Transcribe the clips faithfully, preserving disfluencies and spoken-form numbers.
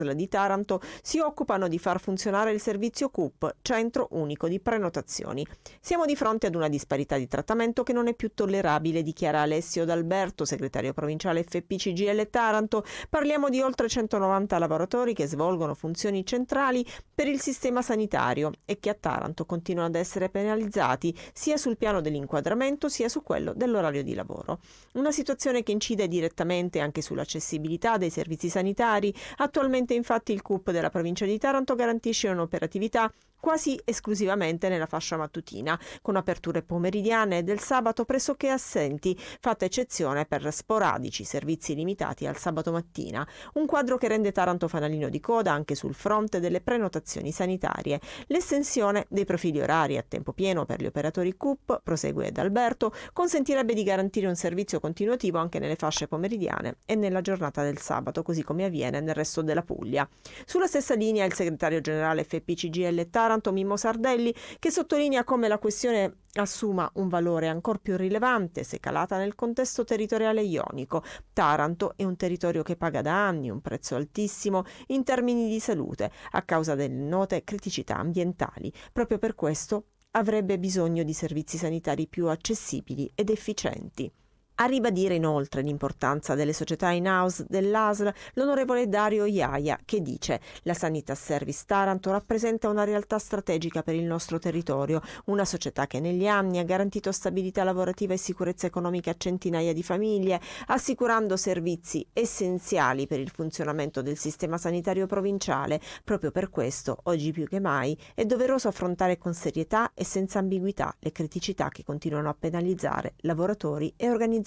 di Taranto si occupano di far funzionare il servizio C U P, Centro Unico di Prenotazioni. Siamo di fronte ad una disparità di trattamento che non è più tollerabile, dichiara Alessio D'Alberto, segretario provinciale F P C G I L Taranto. Parliamo di oltre centonovanta lavoratori che svolgono funzioni centrali per il sistema sanitario e che a Taranto continuano ad essere penalizzati sia sul piano dell'inquadramento sia su quello dell'orario di lavoro. Una situazione che incide direttamente anche sull'accessibilità dei servizi sanitari. Attualmente infatti il C U P della provincia di Taranto garantisce un'operatività quasi esclusivamente nella fascia mattutina, con aperture pomeridiane e del sabato pressoché assenti, fatta eccezione per sporadici servizi limitati al sabato mattina. Un quadro che rende Taranto fanalino di coda anche sul fronte delle prenotazioni sanitarie. L'estensione dei profili orari a tempo pieno per gli operatori C U P, prosegue D'Alberto, consentirebbe di garantire un servizio continuativo anche nelle fasce pomeridiane e nella giornata del sabato, così come avviene nel resto della Puglia. Sulla stessa linea il segretario generale F P C G I L Taranto, Mimmo Sardelli, che sottolinea come la questione assuma un valore ancor più rilevante se calata nel contesto territoriale ionico. Taranto è un territorio che paga da anni un prezzo altissimo in termini di salute a causa delle note criticità ambientali. Proprio per questo avrebbe bisogno di servizi sanitari più accessibili ed efficienti. A ribadire inoltre l'importanza delle società in-house dell'A S L l'onorevole Dario Iaia, che dice: la Sanità Service Taranto rappresenta una realtà strategica per il nostro territorio, una società che negli anni ha garantito stabilità lavorativa e sicurezza economica a centinaia di famiglie, assicurando servizi essenziali per il funzionamento del sistema sanitario provinciale. Proprio per questo, oggi più che mai, è doveroso affrontare con serietà e senza ambiguità le criticità che continuano a penalizzare lavoratori e organizzazioni.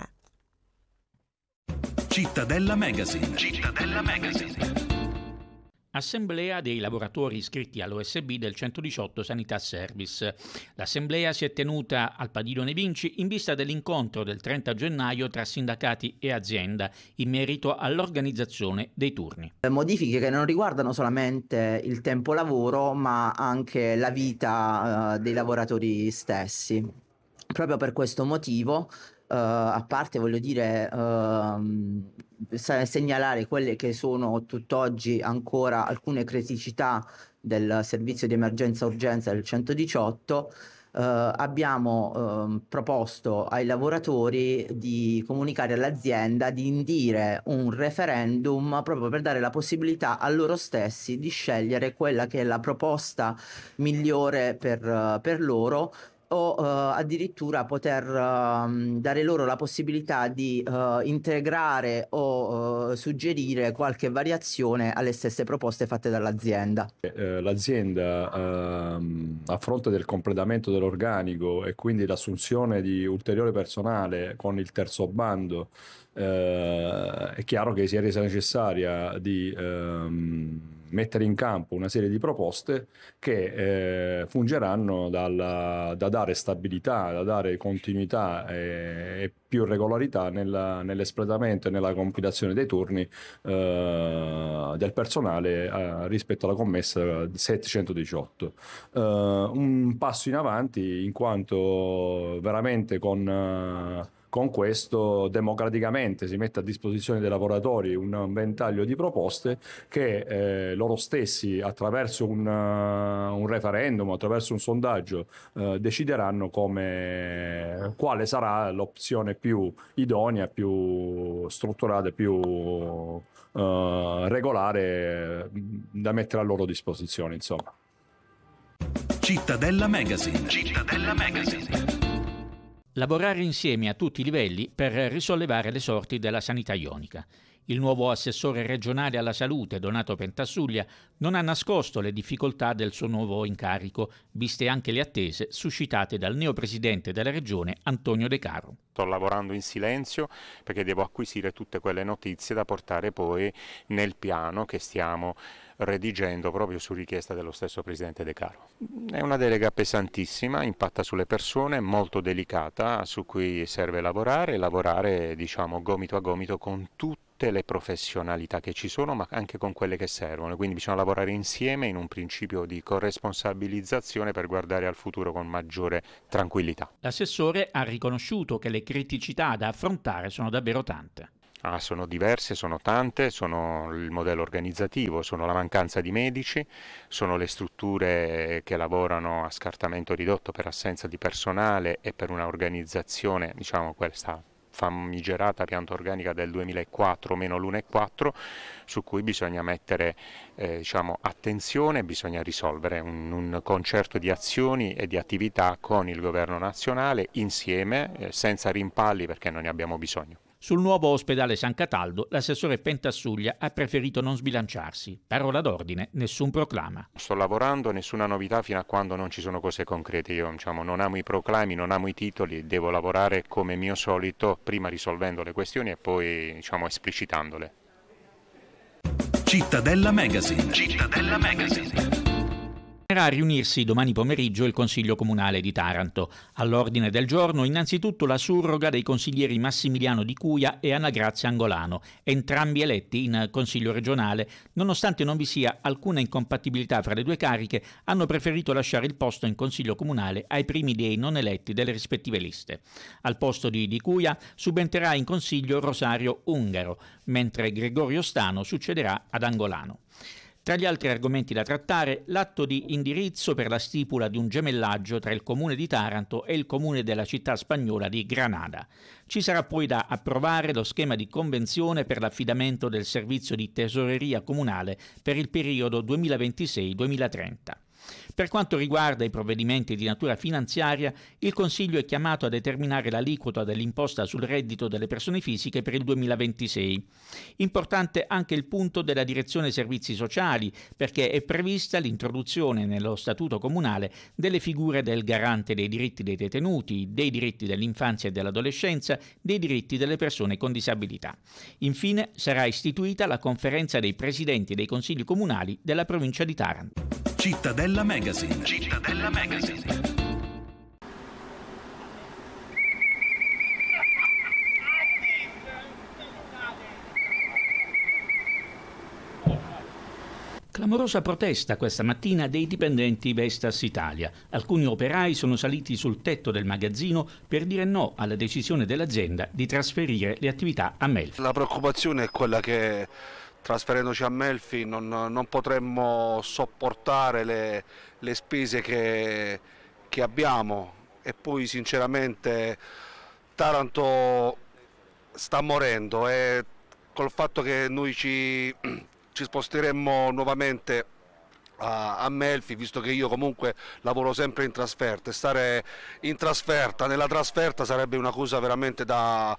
Cittadella Magazine. Cittadella Magazine. Assemblea dei lavoratori iscritti all'O S B del centodiciotto Sanità Service. L'assemblea si è tenuta al Padiglione Vinci in vista dell'incontro del trenta gennaio tra sindacati e azienda in merito all'organizzazione dei turni. Modifiche che non riguardano solamente il tempo lavoro, ma anche la vita uh, dei lavoratori stessi. Proprio per questo motivo, Uh, a parte voglio dire uh, segnalare quelle che sono tutt'oggi ancora alcune criticità del servizio di emergenza urgenza del centodiciotto, uh, abbiamo uh, proposto ai lavoratori di comunicare all'azienda di indire un referendum proprio per dare la possibilità a loro stessi di scegliere quella che è la proposta migliore per, uh, per loro, o uh, addirittura poter uh, dare loro la possibilità di uh, integrare o uh, suggerire qualche variazione alle stesse proposte fatte dall'azienda. Eh, l'azienda ehm, a fronte del completamento dell'organico e quindi l'assunzione di ulteriore personale con il terzo bando, eh, è chiaro che si è resa necessaria di ehm, mettere in campo una serie di proposte che eh, fungeranno dal, da dare stabilità, da dare continuità e, e più regolarità nella, nell'espletamento e nella compilazione dei turni eh, del personale eh, rispetto alla commessa settecentodiciotto. Eh, un passo in avanti, in quanto veramente con... Eh, Con questo democraticamente si mette a disposizione dei lavoratori un ventaglio di proposte che eh, loro stessi attraverso un, uh, un referendum, attraverso un sondaggio uh, decideranno come, quale sarà l'opzione più idonea, più strutturata, più uh, regolare da mettere a loro disposizione, insomma. Cittadella Magazine. Cittadella Magazine. Lavorare insieme a tutti i livelli per risollevare le sorti della sanità ionica. Il nuovo assessore regionale alla salute, Donato Pentasuglia, non ha nascosto le difficoltà del suo nuovo incarico, viste anche le attese suscitate dal neopresidente della regione, Antonio De Caro. Sto lavorando in silenzio perché devo acquisire tutte quelle notizie da portare poi nel piano che stiamo redigendo proprio su richiesta dello stesso presidente De Caro. È una delega pesantissima, impatta sulle persone, molto delicata, su cui serve lavorare, lavorare diciamo gomito a gomito con tutte le professionalità che ci sono, ma anche con quelle che servono, quindi bisogna lavorare insieme in un principio di corresponsabilizzazione per guardare al futuro con maggiore tranquillità. L'assessore ha riconosciuto che le criticità da affrontare sono davvero tante. Ah, sono diverse, sono tante, sono il modello organizzativo, sono la mancanza di medici, sono le strutture che lavorano a scartamento ridotto per assenza di personale e per una organizzazione, diciamo, questa famigerata pianta organica del duemilaquattro meno l'uno virgola quattro, su cui bisogna mettere eh, diciamo, attenzione, bisogna risolvere un, un concerto di azioni e di attività con il governo nazionale insieme, eh, senza rimpalli, perché non ne abbiamo bisogno. Sul nuovo ospedale San Cataldo, l'assessore Pentassuglia ha preferito non sbilanciarsi. Parola d'ordine, nessun proclama. Sto lavorando, nessuna novità fino a quando non ci sono cose concrete. Io diciamo, non amo i proclami, non amo i titoli, devo lavorare come mio solito, prima risolvendo le questioni e poi diciamo, esplicitandole. Cittadella Magazine. Cittadella Magazine. A riunirsi domani pomeriggio il Consiglio Comunale di Taranto. All'ordine del giorno innanzitutto la surroga dei consiglieri Massimiliano Di Cuia e Anna Grazia Angolano, entrambi eletti in Consiglio regionale. Nonostante non vi sia alcuna incompatibilità fra le due cariche, hanno preferito lasciare il posto in Consiglio Comunale ai primi dei non eletti delle rispettive liste. Al posto di Di Cuia subentrerà in Consiglio Rosario Ungaro, mentre Gregorio Stano succederà ad Angolano. Tra gli altri argomenti da trattare, l'atto di indirizzo per la stipula di un gemellaggio tra il Comune di Taranto e il Comune della città spagnola di Granada. Ci sarà poi da approvare lo schema di convenzione per l'affidamento del servizio di tesoreria comunale per il periodo duemilaventisei duemilatrenta. Per quanto riguarda i provvedimenti di natura finanziaria, il Consiglio è chiamato a determinare l'aliquota dell'imposta sul reddito delle persone fisiche per il duemilaventisei. Importante anche il punto della Direzione Servizi Sociali, perché è prevista l'introduzione nello Statuto Comunale delle figure del garante dei diritti dei detenuti, dei diritti dell'infanzia e dell'adolescenza, dei diritti delle persone con disabilità. Infine sarà istituita la Conferenza dei Presidenti dei Consigli Comunali della Provincia di Taranto. Cittadella Magazine. Cittadella Magazine. Clamorosa protesta questa mattina dei dipendenti Vestas Italia. Alcuni operai sono saliti sul tetto del magazzino per dire no alla decisione dell'azienda di trasferire le attività a Melfi. La preoccupazione è quella che trasferendoci a Melfi non, non potremmo sopportare le, le spese che, che abbiamo e poi sinceramente Taranto sta morendo e col fatto che noi ci, ci sposteremmo nuovamente a, a Melfi, visto che io comunque lavoro sempre in trasferta e stare in trasferta, nella trasferta sarebbe una cosa veramente da,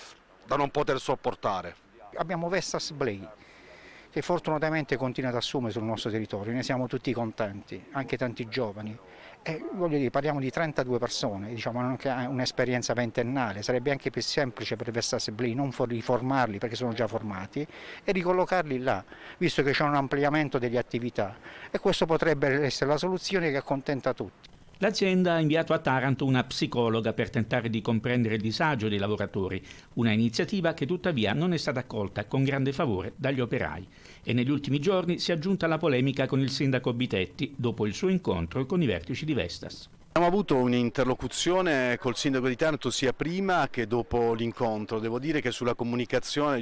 da non poter sopportare. Abbiamo Vestas Blade che fortunatamente continua ad assumere sul nostro territorio, ne siamo tutti contenti, anche tanti giovani. E voglio dire, parliamo di trentadue persone, diciamo anche un'esperienza ventennale, sarebbe anche più semplice per Vestas Blade non riformarli perché sono già formati e ricollocarli là, visto che c'è un ampliamento delle attività e questo potrebbe essere la soluzione che accontenta tutti. L'azienda ha inviato a Taranto una psicologa per tentare di comprendere il disagio dei lavoratori, una iniziativa che tuttavia non è stata accolta con grande favore dagli operai. E negli ultimi giorni si è aggiunta la polemica con il sindaco Bitetti dopo il suo incontro con i vertici di Vestas. Abbiamo avuto un'interlocuzione col sindaco di Taranto sia prima che dopo l'incontro. Devo dire che sulla comunicazione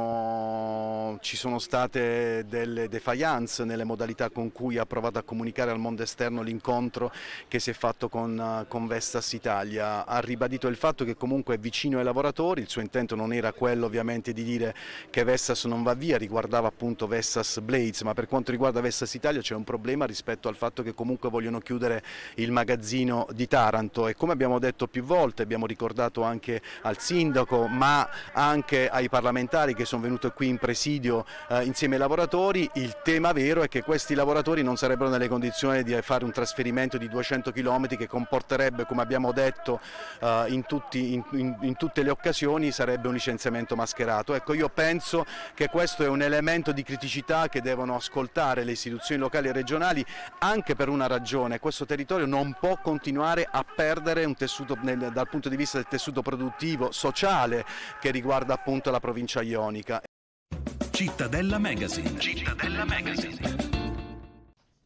diciamo, ci sono state delle defiance nelle modalità con cui ha provato a comunicare al mondo esterno l'incontro che si è fatto con, con Vestas Italia. Ha ribadito il fatto che comunque è vicino ai lavoratori, il suo intento non era quello ovviamente di dire che Vestas non va via, riguardava appunto Vestas Blades, ma per quanto riguarda Vestas Italia c'è un problema rispetto al fatto che comunque vogliono chiudere il magazzino di Taranto e come abbiamo detto più volte, abbiamo ricordato anche al sindaco ma anche ai parlamentari che sono venuti qui in presidio eh, insieme ai lavoratori, il tema vero è che questi lavoratori non sarebbero nelle condizioni di fare un trasferimento di duecento chilometri che comporterebbe, come abbiamo detto eh, in, tutti, in, in, in tutte le occasioni, sarebbe un licenziamento mascherato. Ecco, io penso che questo è un elemento di criticità che devono ascoltare le istituzioni locali e regionali anche per una ragione: questo territorio non può continuare continuare a perdere un tessuto nel, dal punto di vista del tessuto produttivo sociale che riguarda appunto la provincia ionica. Cittadella Magazine. Cittadella Magazine.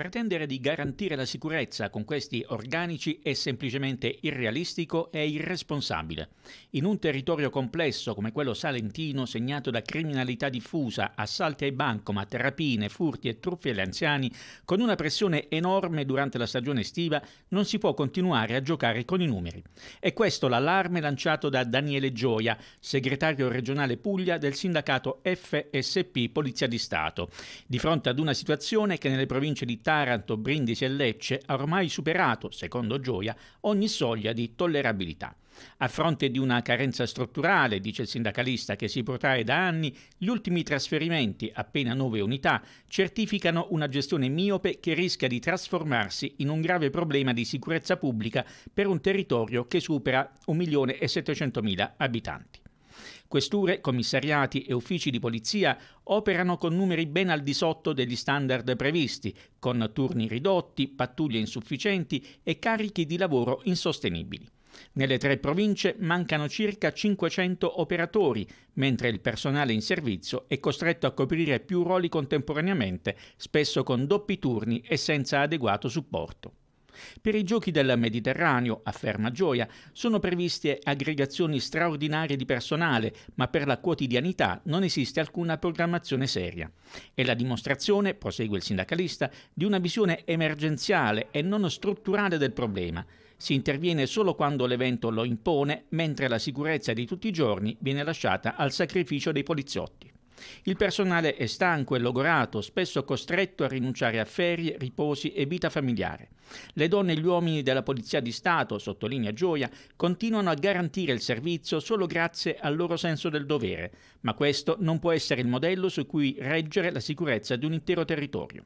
pretendere di garantire la sicurezza con questi organici è semplicemente irrealistico e irresponsabile. In un territorio complesso come quello salentino, segnato da criminalità diffusa, assalti ai bancomat, rapine, furti e truffe agli anziani, con una pressione enorme durante la stagione estiva, non si può continuare a giocare con i numeri. È questo l'allarme lanciato da Daniele Gioia, segretario regionale Puglia del sindacato F S P Polizia di Stato, di fronte ad una situazione che nelle province di Taranto, Brindisi e Lecce ha ormai superato, secondo Gioia, ogni soglia di tollerabilità. A fronte di una carenza strutturale, dice il sindacalista, che si protrae da anni, gli ultimi trasferimenti, appena nove unità, certificano una gestione miope che rischia di trasformarsi in un grave problema di sicurezza pubblica per un territorio che supera un milione e settecentomila abitanti. Questure, commissariati e uffici di polizia operano con numeri ben al di sotto degli standard previsti, con turni ridotti, pattuglie insufficienti e carichi di lavoro insostenibili. Nelle tre province mancano circa cinquecento operatori, mentre il personale in servizio è costretto a coprire più ruoli contemporaneamente, spesso con doppi turni e senza adeguato supporto. Per i Giochi del Mediterraneo, afferma Gioia, sono previste aggregazioni straordinarie di personale, ma per la quotidianità non esiste alcuna programmazione seria. È la dimostrazione, prosegue il sindacalista, di una visione emergenziale e non strutturale del problema. Si interviene solo quando l'evento lo impone, mentre la sicurezza di tutti i giorni viene lasciata al sacrificio dei poliziotti. Il personale è stanco e logorato, spesso costretto a rinunciare a ferie, riposi e vita familiare. Le donne e gli uomini della Polizia di Stato, sottolinea Gioia, continuano a garantire il servizio solo grazie al loro senso del dovere, ma questo non può essere il modello su cui reggere la sicurezza di un intero territorio.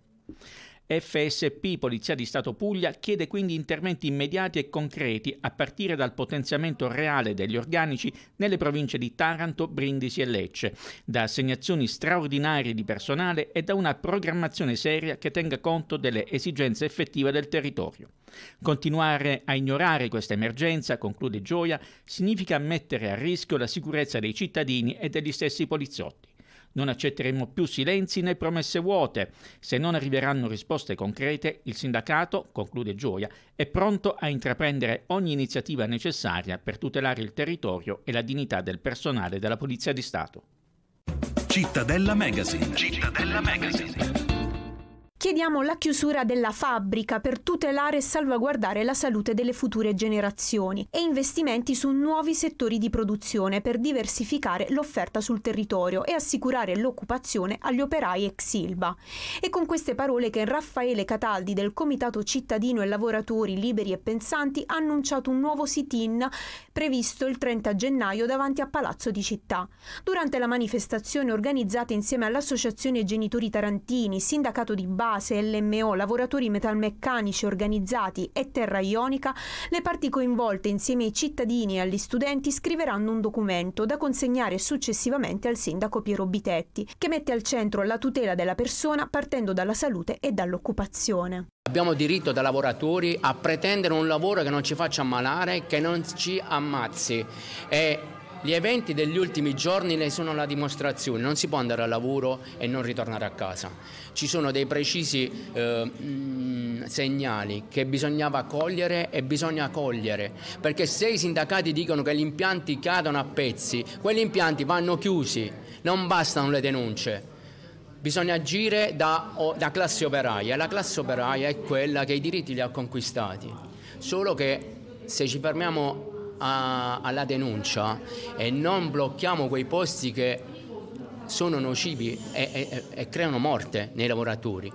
F S P Polizia di Stato Puglia chiede quindi interventi immediati e concreti a partire dal potenziamento reale degli organici nelle province di Taranto, Brindisi e Lecce, da assegnazioni straordinarie di personale e da una programmazione seria che tenga conto delle esigenze effettive del territorio. Continuare a ignorare questa emergenza, conclude Gioia, significa mettere a rischio la sicurezza dei cittadini e degli stessi poliziotti. Non accetteremo più silenzi né promesse vuote. Se non arriveranno risposte concrete, il sindacato, conclude Gioia, è pronto a intraprendere ogni iniziativa necessaria per tutelare il territorio e la dignità del personale della Polizia di Stato. Cittadella Magazine. Cittadella Magazine. Chiediamo la chiusura della fabbrica per tutelare e salvaguardare la salute delle future generazioni e investimenti su nuovi settori di produzione per diversificare l'offerta sul territorio e assicurare l'occupazione agli operai ex Ilva. E con queste parole che Raffaele Cataldi del Comitato Cittadino e Lavoratori Liberi e Pensanti ha annunciato un nuovo sit-in previsto il trenta gennaio davanti a Palazzo di Città. Durante la manifestazione organizzata insieme all'Associazione Genitori Tarantini, Sindacato di Base, L M O, lavoratori metalmeccanici organizzati e Terra Ionica, le parti coinvolte insieme ai cittadini e agli studenti scriveranno un documento da consegnare successivamente al sindaco Piero Bitetti, che mette al centro la tutela della persona partendo dalla salute e dall'occupazione. Abbiamo diritto da lavoratori a pretendere un lavoro che non ci faccia ammalare, che non ci ammazzi. E gli eventi degli ultimi giorni ne sono la dimostrazione. Non si può andare al lavoro e non ritornare a casa. Ci sono dei precisi eh, mh, segnali che bisognava cogliere e bisogna cogliere, perché se i sindacati dicono che gli impianti cadono a pezzi, quegli impianti vanno chiusi, non bastano le denunce. Bisogna agire da, da classe operaia, e la classe operaia è quella che i diritti li ha conquistati. Solo che se ci fermiamo a, alla denuncia e non blocchiamo quei posti che sono nocivi e, e, e creano morte nei lavoratori,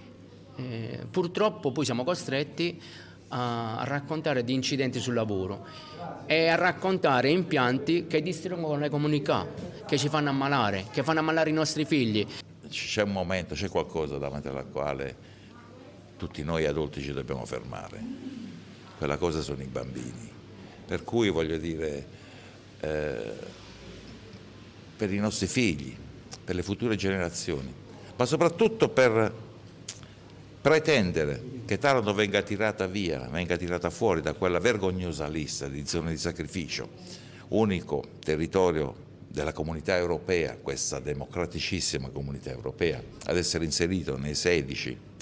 eh, purtroppo poi siamo costretti a, a raccontare di incidenti sul lavoro e a raccontare impianti che distruggono le comunità, che ci fanno ammalare, che fanno ammalare i nostri figli. C'è un momento, c'è qualcosa davanti alla quale tutti noi adulti ci dobbiamo fermare. Quella cosa sono i bambini. Per cui voglio dire, eh, per i nostri figli, per le future generazioni, ma soprattutto per pretendere che Taranto venga tirata via, venga tirata fuori da quella vergognosa lista di zone di sacrificio, unico territorio della comunità europea, questa democraticissima comunità europea, ad essere inserito nei sedici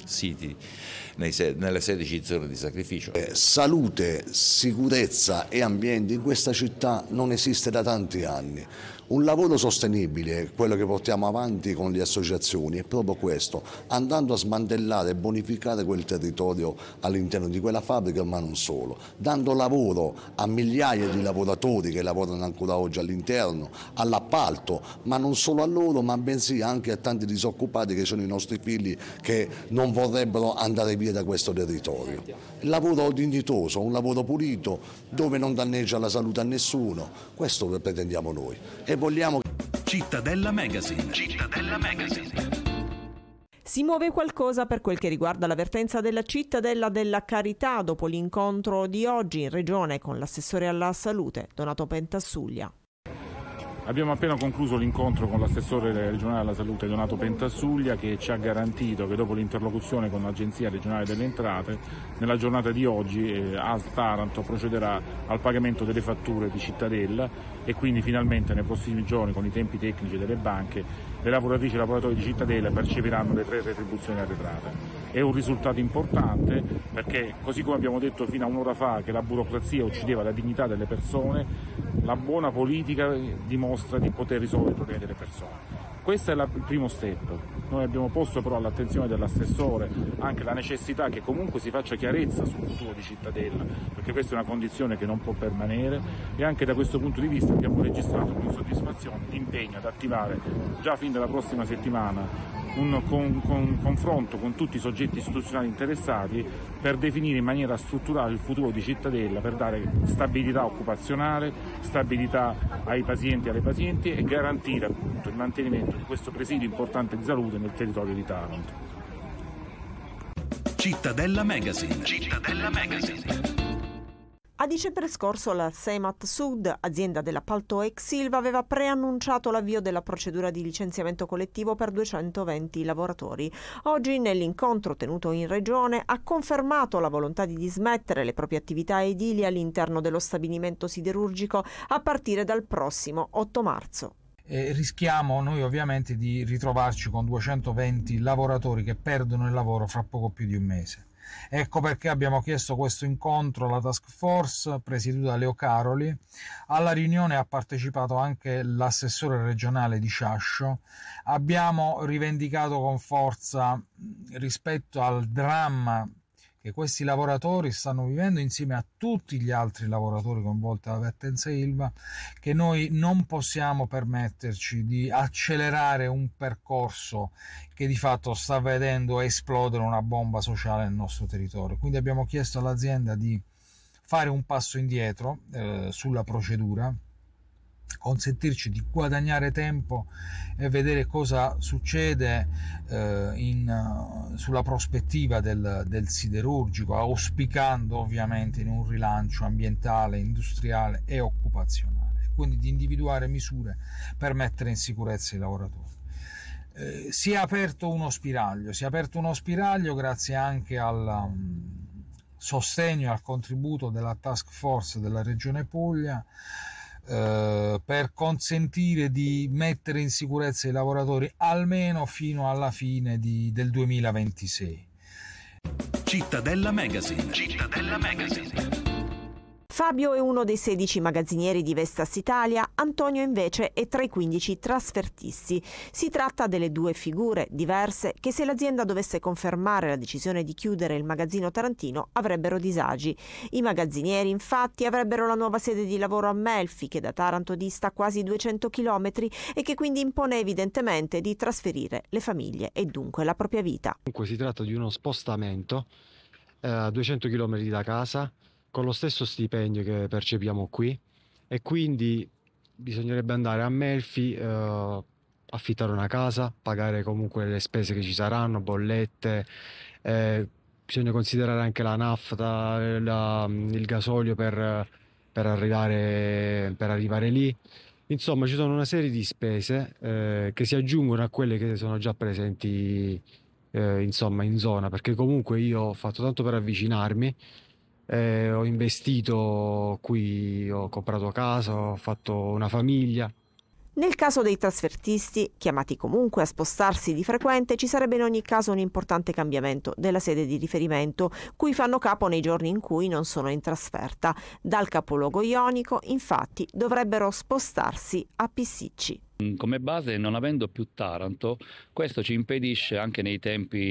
siti, nei, nelle sedici zone di sacrificio. Eh, salute, sicurezza e ambiente in questa città non esiste da tanti anni. Un lavoro sostenibile, quello che portiamo avanti con le associazioni, è proprio questo, andando a smantellare e bonificare quel territorio all'interno di quella fabbrica, ma non solo, dando lavoro a migliaia di lavoratori che lavorano ancora oggi all'interno, all'appalto, ma non solo a loro, ma bensì anche a tanti disoccupati che sono i nostri figli che non vorrebbero andare via da questo territorio. Il lavoro dignitoso, un lavoro pulito, dove non danneggia la salute a nessuno, questo lo pretendiamo noi. E vogliamo... Cittadella Magazine. Cittadella Magazine. Si muove qualcosa per quel che riguarda la vertenza della Cittadella della Carità dopo l'incontro di oggi in Regione con l'assessore alla salute Donato Pentassuglia. Abbiamo appena concluso l'incontro con l'assessore regionale alla salute Donato Pentassuglia, che ci ha garantito che dopo l'interlocuzione con l'Agenzia regionale delle entrate nella giornata di oggi eh, A S Taranto procederà al pagamento delle fatture di Cittadella e quindi finalmente nei prossimi giorni, con i tempi tecnici delle banche, le lavoratrici e i lavoratori di Cittadella percepiranno le tre retribuzioni arretrate. È un risultato importante perché, così come abbiamo detto fino a un'ora fa che la burocrazia uccideva la dignità delle persone, la buona politica dimostra di poter risolvere i problemi delle persone. Questo è la, il primo step. Noi abbiamo posto però all'attenzione dell'assessore anche la necessità che comunque si faccia chiarezza sul futuro di Cittadella, perché questa è una condizione che non può permanere, e anche da questo punto di vista abbiamo registrato con soddisfazione l'impegno ad attivare già fin dalla prossima settimana un con, con, confronto con tutti i soggetti istituzionali interessati per definire in maniera strutturale il futuro di Cittadella, per dare stabilità occupazionale, stabilità ai pazienti e alle pazienti e garantire appunto il mantenimento di questo presidio importante di salute nel territorio di Taranto. Cittadella Magazine. Cittadella Magazine. A dicembre scorso la Semat Sud, azienda dell'appalto ex Silva, aveva preannunciato l'avvio della procedura di licenziamento collettivo per duecentoventi lavoratori. Oggi, nell'incontro tenuto in Regione, ha confermato la volontà di dismettere le proprie attività edili all'interno dello stabilimento siderurgico a partire dal prossimo otto marzo. E rischiamo noi ovviamente di ritrovarci con duecentoventi lavoratori che perdono il lavoro fra poco più di un mese. Ecco perché abbiamo chiesto questo incontro alla task force presieduta da Leo Caroli. Alla riunione ha partecipato anche l'assessore regionale di Ciascio. Abbiamo rivendicato con forza rispetto al dramma che questi lavoratori stanno vivendo insieme a tutti gli altri lavoratori coinvolti dalla vertenza Ilva, che noi non possiamo permetterci di accelerare un percorso che di fatto sta vedendo esplodere una bomba sociale nel nostro territorio. Quindi abbiamo chiesto all'azienda di fare un passo indietro eh, sulla procedura, consentirci di guadagnare tempo e vedere cosa succede eh, in, uh, sulla prospettiva del, del siderurgico, auspicando ovviamente in un rilancio ambientale, industriale e occupazionale, quindi di individuare misure per mettere in sicurezza i lavoratori. Eh, si è aperto uno spiraglio, si è aperto uno spiraglio grazie anche al um, sostegno e al contributo della task force della Regione Puglia, Uh, per consentire di mettere in sicurezza i lavoratori almeno fino alla fine di, del duemilaventisei. Cittadella Magazine. Cittadella Magazine. Fabio è uno dei sedici magazzinieri di Vestas Italia, Antonio invece è tra i quindici trasfertisti. Si tratta delle due figure diverse che, se l'azienda dovesse confermare la decisione di chiudere il magazzino tarantino, avrebbero disagi. I magazzinieri infatti avrebbero la nuova sede di lavoro a Melfi, che da Taranto dista quasi duecento chilometri e che quindi impone evidentemente di trasferire le famiglie e dunque la propria vita. Comunque si tratta di uno spostamento eh, a duecento chilometri da casa, con lo stesso stipendio che percepiamo qui, e quindi bisognerebbe andare a Melfi, eh, affittare una casa, pagare comunque le spese che ci saranno, bollette, eh, bisogna considerare anche la nafta, la, il gasolio per, per, arrivare, per arrivare lì. Insomma, ci sono una serie di spese eh, che si aggiungono a quelle che sono già presenti eh, insomma, in zona, perché comunque io ho fatto tanto per avvicinarmi. Eh, ho investito qui, ho comprato casa, ho fatto una famiglia. Nel caso dei trasfertisti, chiamati comunque a spostarsi di frequente, ci sarebbe in ogni caso un importante cambiamento della sede di riferimento, cui fanno capo nei giorni in cui non sono in trasferta. Dal capoluogo ionico, infatti, dovrebbero spostarsi a Pissicci. Come base, non avendo più Taranto, questo ci impedisce anche nei tempi